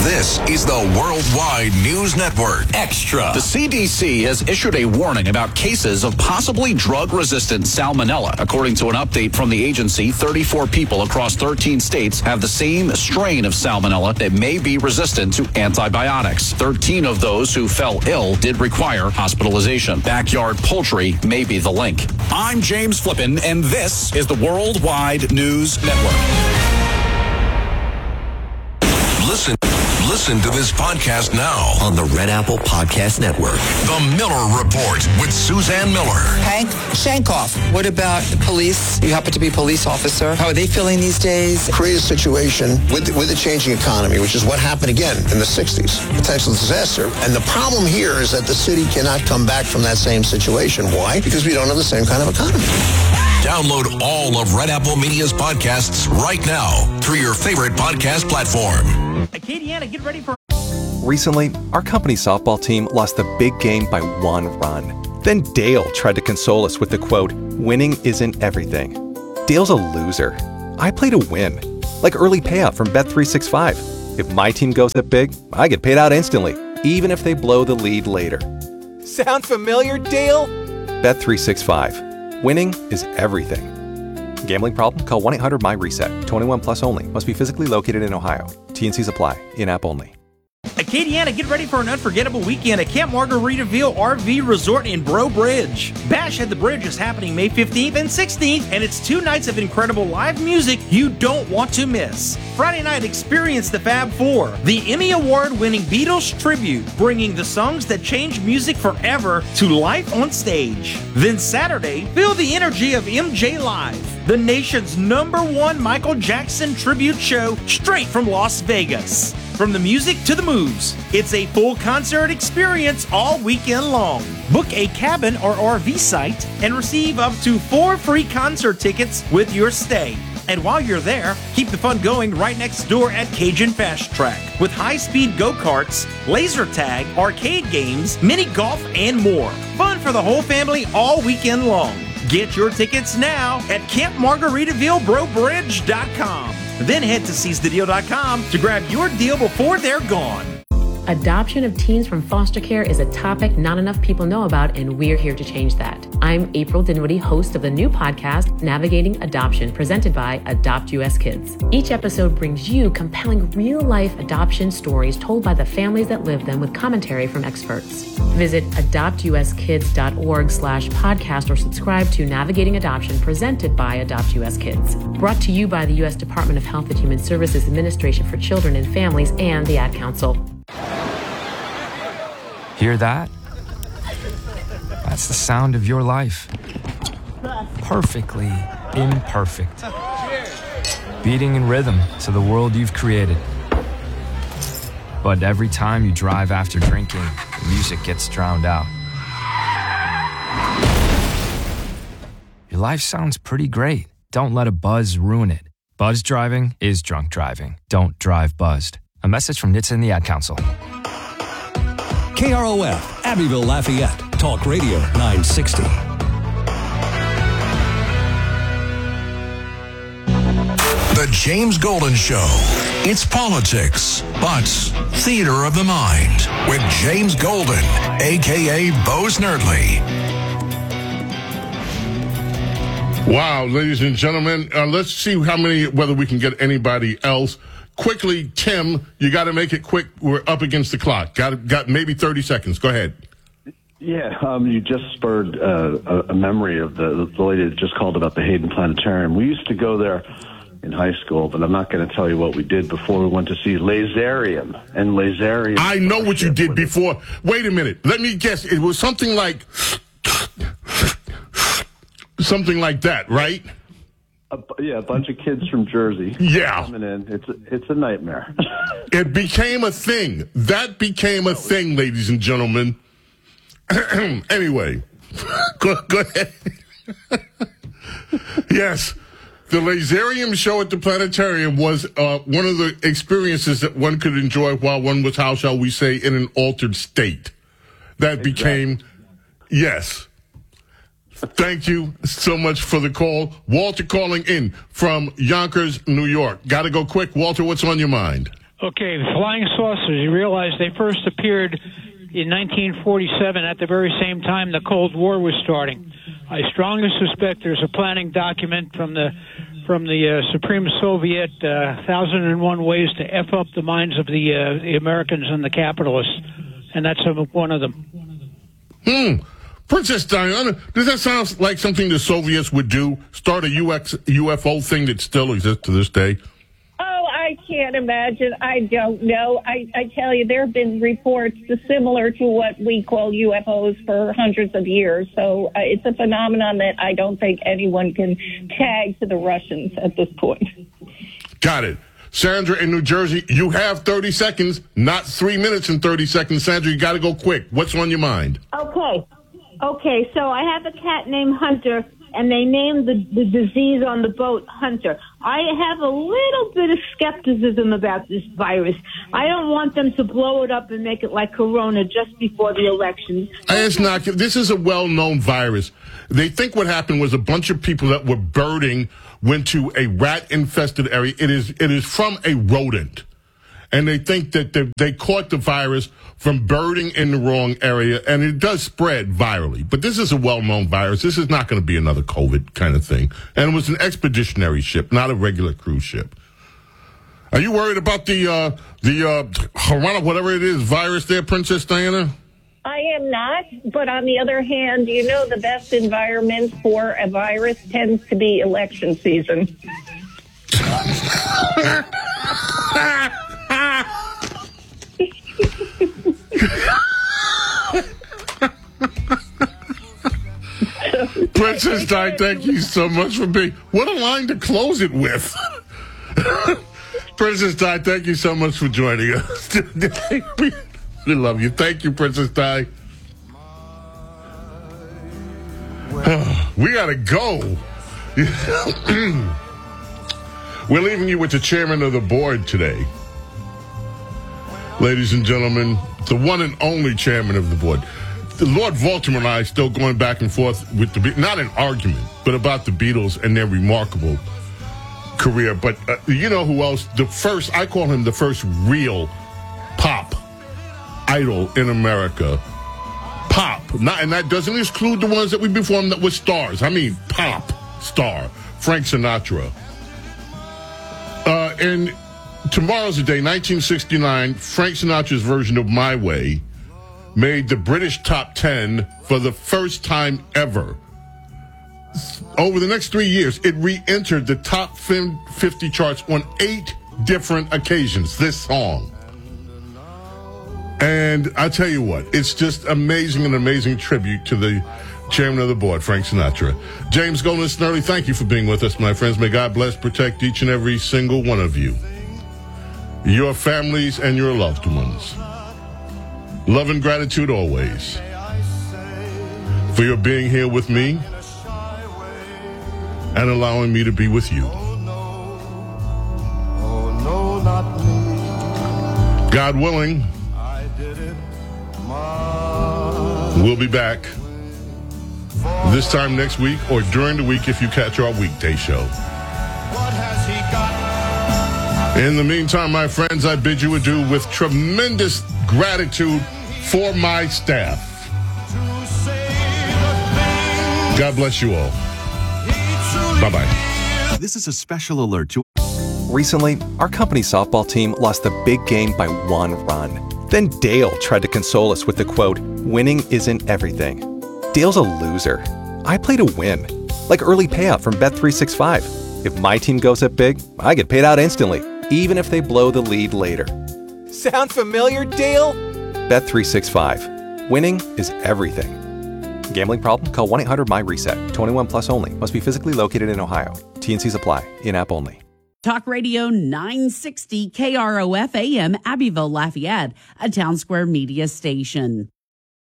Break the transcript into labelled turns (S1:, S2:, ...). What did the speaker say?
S1: This is the Worldwide News Network. Extra.
S2: The CDC has issued a warning about cases of possibly drug-resistant salmonella. According to an update from the agency, 34 people across 13 states have the same strain of salmonella that may be resistant to antibiotics. 13 of those who fell ill did require hospitalization. Backyard poultry may be the link. I'm James Flippin, and this is the Worldwide News Network.
S1: Listen to this podcast now
S3: on the Red Apple Podcast Network.
S1: The Miller Report with Suzanne Miller.
S4: Hank Shankoff, what about the police? You happen to be a police officer. How are they feeling these days?
S5: Create a situation with the changing economy, which is what happened again in the 60s. Potential disaster. And the problem here is that the city cannot come back from that same situation. Why? Because we don't have the same kind of economy.
S1: Download all of Red Apple Media's podcasts right now through your favorite podcast platform.
S6: Acadiana, get ready for...
S7: Recently, our company softball team lost the big game by 1 run. Then Dale tried to console us with the quote, "Winning isn't everything." Dale's a loser. I play to win. Like early payout from Bet365. If my team goes up big, I get paid out instantly, even if they blow the lead later. Sound familiar, Dale? Bet365. Winning is everything. Gambling problem? Call 1-800-MY-RESET. 21 plus only. Must be physically located in Ohio. T&Cs apply. In-app only.
S6: Acadiana, get ready for an unforgettable weekend at Camp Margaritaville RV Resort in Breaux Bridge. Bash at the Bridge is happening May 15th and 16th, and it's 2 nights of incredible live music you don't want to miss. Friday night, experience the Fab Four, the Emmy Award-winning Beatles tribute, bringing the songs that change music forever to life on stage. Then Saturday, feel the energy of MJ Live, the nation's #1 Michael Jackson tribute show straight from Las Vegas. From the music to the moves, it's a full concert experience all weekend long. Book a cabin or RV site and receive up to 4 free concert tickets with your stay. And while you're there, keep the fun going right next door at Cajun Fast Track with high-speed go-karts, laser tag, arcade games, mini golf, and more. Fun for the whole family all weekend long. Get your tickets now at campmargaritavillebrobridge.com. Then head to seizethedeal.com to grab your deal before they're gone.
S8: Adoption of teens from foster care is a topic not enough people know about, and we're here to change that. I'm April Dinwiddie, host of the new podcast, Navigating Adoption, presented by Adopt US Kids. Each episode brings you compelling real-life adoption stories told by the families that live them with commentary from experts. Visit adoptuskids.org/podcast or subscribe to Navigating Adoption, presented by Adopt US Kids. Brought to you by the U.S. Department of Health and Human Services Administration for Children and Families and the Ad Council.
S9: Hear that? That's the sound of your life. Perfectly imperfect. Beating in rhythm to the world you've created. But every time you drive after drinking, the music gets drowned out. Your life sounds pretty great. Don't let a buzz ruin it. Buzz driving is drunk driving. Don't drive buzzed. A message from NHTSA and the Ad Council.
S10: KROF, Abbeville, Lafayette, Talk Radio 960.
S1: The James Golden Show. It's politics, but theater of the mind with James Golden, a.k.a. Bo Snerdley.
S11: Wow, ladies and gentlemen, let's see whether we can get anybody else. Quickly, Tim, you got to make it quick. We're up against the clock. Got maybe 30 seconds. Go ahead.
S12: Yeah, you just spurred a memory of the lady that just called about the Hayden Planetarium. We used to go there in high school, but I'm not going to tell you what we did before we went to see Laserium. And Laserium...
S11: I know what you did before. Wait a minute. Let me guess. It was something like that, right?
S12: A bunch of kids from Jersey.
S11: Yeah.
S12: Coming in. It's a nightmare.
S11: It became a thing. That became a thing, ladies and gentlemen. Anyway, go ahead. Yes. The Laserium show at the planetarium was one of the experiences that one could enjoy while one was, how shall we say, in an altered state. That became, yes. Thank you so much for the call. Walter calling in from Yonkers, New York. Got to go quick. Walter, what's on your mind?
S13: Okay, flying saucers, you realize they first appeared in 1947 at the very same time the Cold War was starting. I strongly suspect there's a planning document from the Supreme Soviet, 1001 Ways to F up the minds of the Americans and the capitalists, and that's one of them.
S11: Princess Diana, does that sound like something the Soviets would do? Start a UFO thing that still exists to this day?
S14: Oh, I can't imagine. I don't know. I tell you, there have been reports similar to what we call UFOs for hundreds of years. So it's a phenomenon that I don't think anyone can tag to the Russians at this point.
S11: Got it. Sandra in New Jersey, you have 30 seconds, not 3 minutes and 30 seconds. Sandra, you got to go quick. What's on your mind?
S15: Okay, so I have a cat named Hunter, and they named the disease on the boat Hunter. I have a little bit of skepticism about this virus. I don't want them to blow it up and make it like Corona just before the election.
S11: It's not. This is a well-known virus. They think what happened was a bunch of people that were birding went to a rat-infested area. It is from a rodent. And they think that they caught the virus from birding in the wrong area, and it does spread virally. But this is a well-known virus. This is not going to be another COVID kind of thing. And it was an expeditionary ship, not a regular cruise ship. Are you worried about the Harana, whatever it is, virus there, Princess Diana?
S14: I am not, but on the other hand, you know, the best environment for a virus tends to be election season.
S11: Princess Di, thank you so much for being. What a line to close it with. Princess Di, thank you so much for joining us today. We love you. Thank you, Princess Di. We gotta go. We're leaving you with the chairman of the board today. Ladies and gentlemen, the one and only chairman of the board. Lord Baltimore and I are still going back and forth with not an argument, but about the Beatles and their remarkable career. But you know who else? I call him the first real pop idol in America. Pop. And that doesn't exclude the ones that we performed that were stars. I mean, pop star. Frank Sinatra. And tomorrow's the day, 1969, Frank Sinatra's version of My Way made the British top 10 for the first time ever. Over the next 3 years, it re-entered the top 50 charts on 8 different occasions, this song. And I tell you what, it's just amazing, an amazing tribute to the chairman of the board, Frank Sinatra. James Golden Snurley, thank you for being with us, my friends. May God bless, protect each and every single one of you, your families and your loved ones. Love and gratitude always for your being here with me and allowing me to be with you. God willing, we'll be back this time next week or during the week if you catch our weekday show. In the meantime, my friends, I bid you adieu with tremendous gratitude for my staff. God bless you all. Bye-bye.
S3: This is a special alert to...
S7: Recently, our company softball team lost the big game by 1 run. Then Dale tried to console us with the quote, "Winning isn't everything." Dale's a loser. I play to win. Like early payout from Bet365. If my team goes up big, I get paid out instantly, even if they blow the lead later. Sound familiar, Dale? Bet365. Winning is everything. Gambling problem? Call 1-800-MY-RESET. 21 plus only. Must be physically located in Ohio. T&Cs apply. In-app only.
S16: Talk Radio 960 KROF AM, Abbeville, Lafayette, a Town Square Media station.